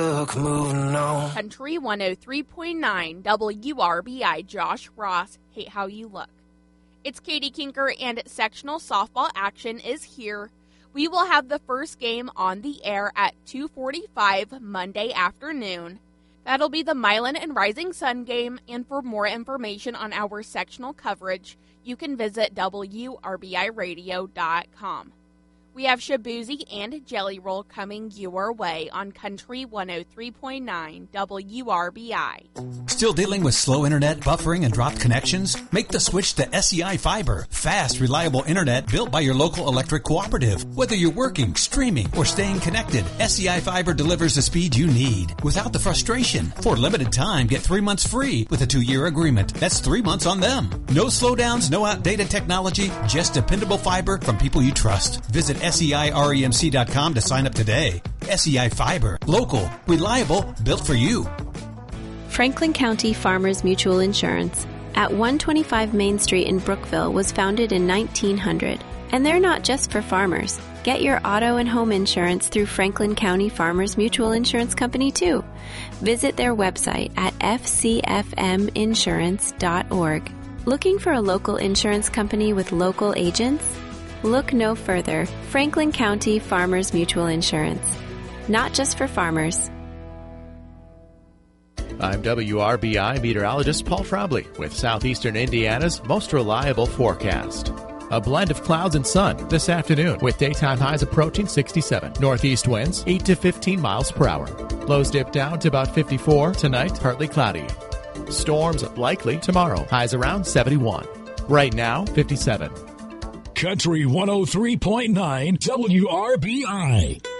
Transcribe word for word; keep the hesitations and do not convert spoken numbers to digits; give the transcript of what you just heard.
Look, moving on. Country one oh three point nine W R B I, Josh Ross, Hate How You Look. It's Katie Kinker, and sectional softball action is here. We will have the first game on the air at two forty-five Monday afternoon. That'll be the Milan and Rising Sun game, and for more information on our sectional coverage, you can visit W R B I radio dot com. We have Shabuzi and Jelly Roll coming your way on Country one oh three point nine W R B I. Still dealing with slow internet, buffering, and dropped connections? Make the switch to S E I Fiber. Fast, reliable internet built by your local electric cooperative. Whether you're working, streaming, or staying connected, S E I Fiber delivers the speed you need without the frustration. For a limited time, get three months free with a two-year agreement. That's three months on them. No slowdowns, no outdated technology, just dependable fiber from people you trust. Visit S E I remc dot com to sign up today. S E I Fiber. Local, reliable, built for you. Franklin County Farmers Mutual Insurance at one twenty-five Main Street in Brookville was founded in nineteen hundred. And they're not just for farmers. Get your auto and home insurance through Franklin County Farmers Mutual Insurance Company, too. Visit their website at f c f m insurance dot org. Looking for a local insurance company with local agents? Look no further. Franklin County Farmers Mutual Insurance. Not just for farmers. I'm W R B I meteorologist Paul Trombley with Southeastern Indiana's most reliable forecast. A blend of clouds and sun this afternoon with daytime highs approaching sixty-seven. Northeast winds eight to fifteen miles per hour. Lows dip down to about fifty-four. Tonight, partly cloudy. Storms likely tomorrow. Highs around seventy-one. Right now, fifty-seven. Country one oh three point nine W R B I.